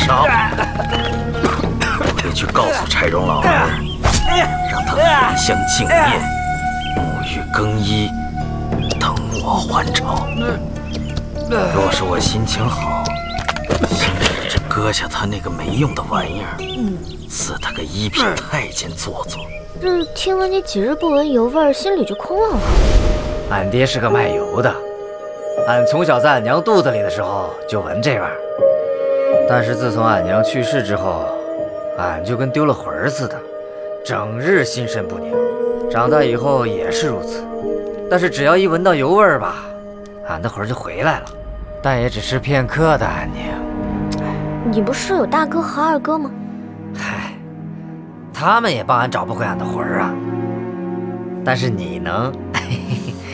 少！回去告诉柴荣老儿，让他焚香敬念，沐浴更衣，等我还朝。若是我心情好，今日就割下他那个没用的玩意儿，赐他个一品太监做做。 这听闻你几日不闻油味，心里就空落了。 俺爹是个卖油的，俺从小在俺娘肚子里的时候就闻这味儿，但是自从俺娘去世之后，俺就跟丢了魂儿似的，整日心神不宁。长大以后也是如此，但是只要一闻到油味儿吧，俺的魂儿就回来了，但也只是片刻的安宁。 你不是有大哥和二哥吗？ 嗨，他们也帮俺找不回俺的魂儿啊。但是你能，